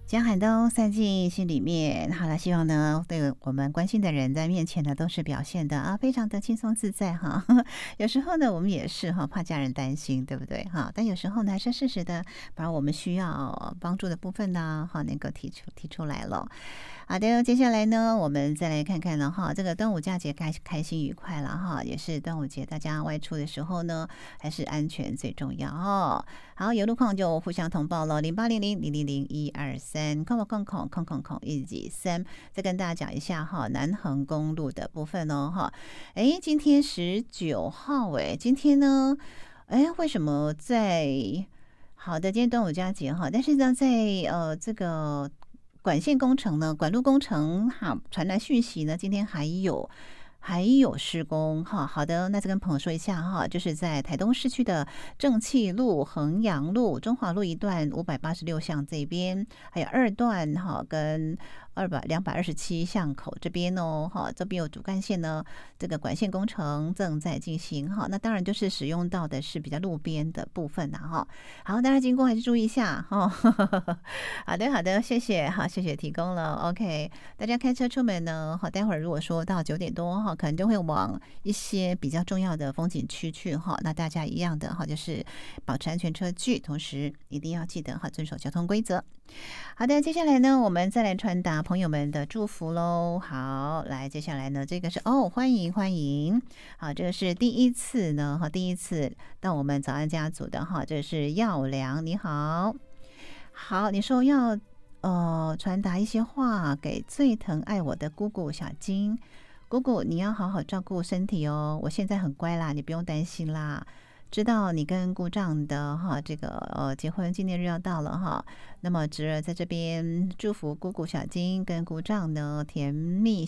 将寒冬塞进心里面。好了，希望呢，对我们关心的人在面前呢，都是表现的非常的轻松自在哈。有时候呢，我们也是怕家人担心，对不对哈？但有时候呢，还是适时的把我们需要帮助的部分呢，能够提出来了。好的，接下来呢，我们再来看看了哈，这个端午佳节开心愉快了哈，也是端午节，大家外出的时候呢，还是安全最重要哦。好，有路况就互相通报了，0800000123，空113，再跟大家讲一下哈，南横公路的部分哦哈。今天19号今天呢，为什么好的，今天端午佳节哈，但是呢，在这个管线工程呢，管路工程传来讯息呢，今天还有施工哈。好的，那再跟朋友说一下哈，就是在台东市区的正气路、衡阳路、中华路一段586巷这边，还有2段哈，跟227巷口这边哦哈，这边有主干线呢，这个管线工程正在进行哈。那当然就是使用到的是比较路边的部分哈。好，大家经过还是注意一下哈。好的，谢谢谢谢提供了 OK。大家开车出门呢，待会儿如果说到9点多可能就会往一些比较重要的风景区去那大家一样的就是保持安全车距，同时一定要记得遵守交通规则。好的，接下来呢，我们再来传达朋友们的祝福喽。好，来，接下来呢，这个是欢迎，好，这个是第一次到我们早安家族的这是耀良，你好，你说要传达一些话给最疼爱我的姑姑小金。姑姑，你要好好照顾身体哦，我现在很乖啦，你不用担心啦。知道你跟姑丈的这个结婚纪念日要到了那么侄儿在这边祝福姑姑小金跟姑丈呢甜蜜